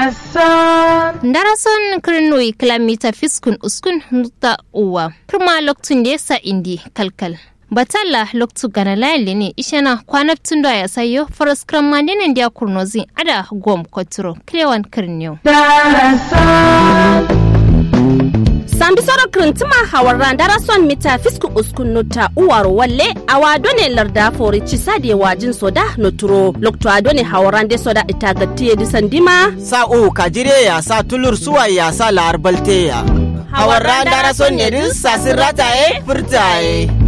Darason kirnoi kilomita fiskun uskun nuta uwa. Kirma loktun da yasa indi kalkal. Batalla loktu gana layali ne ishana kwanaptun da ya sayo faras kramandinin da kurnozi ada gom koturo klewan kirniyo. Sambi soro krintuma hawarran darason mita fisku uskun nuta uwar walle awadone larda fori cisade wajin soda noturo lokto adone hawarran de soda itagatiye disandima sa'u kajire ya sa tulur suwa ya sa larbalte ya hawarran darason ne din sasirata furtaye